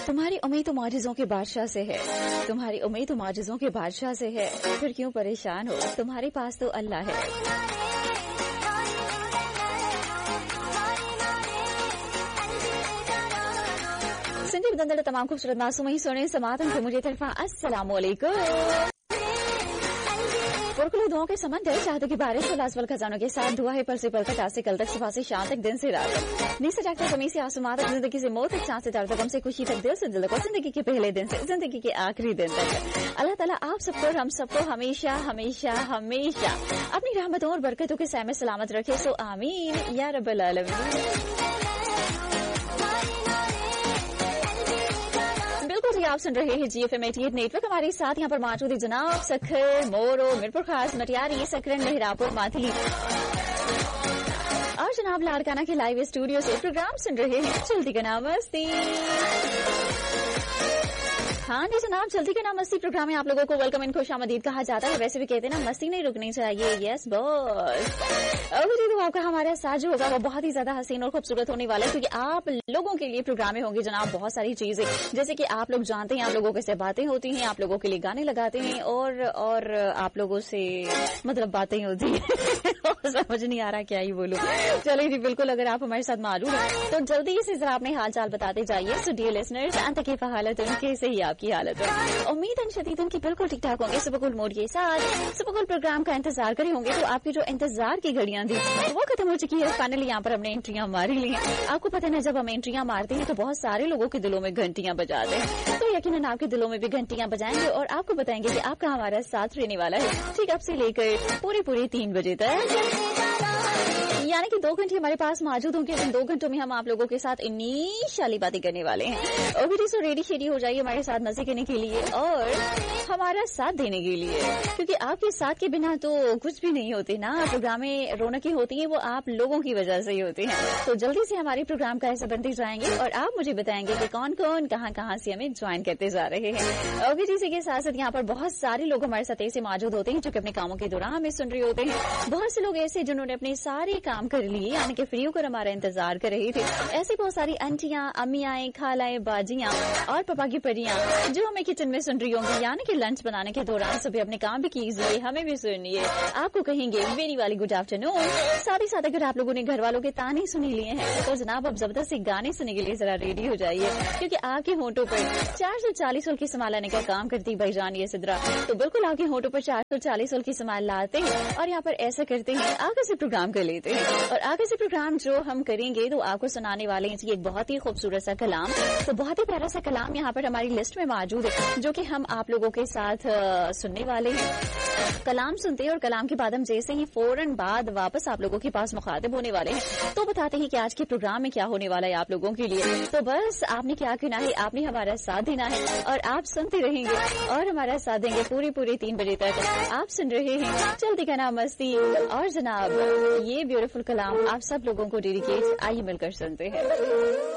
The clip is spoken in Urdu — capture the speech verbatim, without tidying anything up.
تمہاری امید تو معجزوں کے بادشاہ سے ہے، تمہاری امید تو معجزوں کے بادشاہ سے ہے، پھر کیوں پریشان ہو، تمہارے پاس تو اللہ ہے۔ سنجے بدندل تمام خوبصورت معصومین سونے سماعتن کو مجھے طرفہ السلام علیکم۔ پرکلو دعاؤں کے سمندر چاہتوں کی بارش سے لازول خزانوں کے ساتھ دعا ہے پل سے پل تک آج سے کل تک صبح سے شام تک دن سے رات تک نیچے جاگتے زمین سے آسمان تک زندگی سے موت تک چاند سے تار تک غم سے خوشی تک دل سے دل تک زندگی کے پہلے دن سے زندگی کے آخری دن تک اللہ تعالیٰ آپ سب کو ہم سب کو ہمیشہ ہمیشہ ہمیشہ اپنی رحمتوں اور برکتوں کے سائے میں سلامت رکھے، سو آمین یا رب العالمین۔ بالکل جی، آپ سن رہے ہیں جی F M eighty eight net work, ہمارے ساتھ یہاں پر موجود ہے جناب سکھر مورو میرپور خاص مٹیاری سکرن مہراپور ماتھلی اور جناب لاڑکانہ کے لائیو اسٹوڈیو سے پروگرام سن رہے ہیں چلتی کا نام مستی۔ ہاں جی جناب، چلتی کا نام مستی پروگرام میں آپ لوگوں کو ویلکم ان خوش آمدید کہا جاتا ہے، ویسے بھی کہتے ہیں نا مستی نہیں رکنی چاہیے، یس بس۔ ابھی تو آپ کا ہمارا ساتھ جو ہوگا وہ بہت ہی زیادہ حسین اور خوبصورت ہونے والا ہے، کیونکہ آپ لوگوں کے لیے پروگرام میں ہوں گے جناب بہت ساری چیزیں، جیسے کہ آپ لوگ جانتے ہیں آپ لوگوں کے سے باتیں ہوتی ہیں، آپ لوگوں کے لیے گانے لگاتے ہیں اور اور آپ لوگوں سے مطلب باتیں ہوتی ہیں سمجھ نہیں آ رہا کیا ہی بولوں۔ چلیے جی بالکل، اگر آپ ہمارے ساتھ معلوم ہیں تو جلدی سے ذرا اپنے حال چال بتاتے جائیے۔ سو ڈیئر لسنرز، انت کی حالت ان کے سے ہی آپ کی حالت ہے، امید ان شدید ان کی بالکل ٹھیک ٹھاک ہوں گے۔ سبکل موڈ کے ساتھ سبکل پروگرام کا انتظار کرے ہوں گے، تو آپ کی جو انتظار کی گھڑیاں تھی وہ ختم ہو چکی ہے۔ فائنلی یہاں پر ہم نے انٹریاں ماری لی ہیں۔ آپ کو پتہ ہے جب ہم انٹریاں مارتے ہیں تو بہت سارے لوگوں کے دلوں میں گھنٹیاں بجاتے ہیں، تو یقیناً آپ کے دلوں میں بھی گھنٹیاں بجائیں گے اور آپ کو بتائیں گے کہ آپ کا ہمارا ساتھ رہنے والا ہے ٹھیک اب سے لے کر پوری پوری تین بجے تک، یعنی کہ دو گھنٹے ہمارے پاس موجود ہوں گے۔ ان دو گھنٹوں میں ہم آپ لوگوں کے ساتھ انیشلی باتیں کرنے والے ہیں۔ اور بھی سو ریڈی شیڈی ہو جائیے ہمارے ساتھ مزے کرنے کے لیے اور ہمارا ساتھ دینے کے لیے، کیونکہ آپ کے ساتھ کے بنا تو کچھ بھی نہیں ہوتے نا، پروگرام میں رونقیں ہوتی ہیں وہ آپ لوگوں کی وجہ سے ہی ہوتی ہیں۔ تو جلدی سے ہمارے پروگرام کا حصہ بنتے جائیں گے اور آپ مجھے بتائیں گے کہ کون کون کہاں کہاں سے ہمیں جوائن کرتے جا رہے ہیں۔ اور بھی اسی کے ساتھ ساتھ یہاں پر بہت سارے لوگ ہمارے ساتھ ایسے موجود ہوتے ہیں جو کہ اپنے کاموں کے دوران ہمیں سن رہے ہوتے ہیں، بہت سے لوگ ایسے جنہوں نے اپنے سارے کام کر لیے یعنی کہ فری ہو کر ہمارا انتظار کر رہی تھی، ایسی بہت ساری انٹیاں امیاں خالائیں باجیاں اور پپا کی پریاں جو ہمیں کچن میں سن رہی ہوں گی، یعنی کہ لنچ بنانے کے دوران سبھی اپنے کام بھی کیجیے، ہمیں بھی سنیے، آپ کو کہیں گے میری والی گڈ آفٹر نون۔ ساتھ ہی ساتھ اگر آپ لوگوں نے گھر والوں کے تانے سنی لیے ہیں تو جناب اب زبردست گانے سننے کے لیے ذرا ریڈی ہو جائیے، کیونکہ آپ کے ہونٹوں پر چار سو چالیس کی سمال لانے کا کام کرتی بھائی جان یہ سدرا، تو بالکل آپ کے ہونٹوں پر چار سو چالیس کی سمال لاتے ہیں اور یہاں پر ایسا کرتے ہیں آگے سے پروگرام کر لیتے ہیں، اور آگے سے پروگرام جو ہم کریں گے تو آپ کو سنانے والے ہیں ایک بہت ہی خوبصورت سا کلام، تو بہت ہی پیارا سا کلام یہاں پر ہماری لسٹ میں موجود ہے جو کہ ہم آپ لوگوں کے ساتھ سننے والے ہیں۔ کلام سنتے ہیں اور کلام کے بعد ہم جیسے ہی فوراً بعد واپس آپ لوگوں کے پاس مخاطب ہونے والے ہیں تو بتاتے ہیں کہ آج کے پروگرام میں کیا ہونے والا ہے آپ لوگوں کے لیے۔ تو بس آپ نے کیا کرنا ہے، آپ نے ہمارا ساتھ دینا ہے اور آپ سنتے رہیں گے اور ہمارا ساتھ دیں گے پوری پوری تین بجے تک۔ آپ سن رہے ہیں چلتی کا نام مستی اور جناب یہ بیوٹیفل کلام آپ سب لوگوں کو ڈیڈیکیٹ، آئیے مل کر سنتے ہیں۔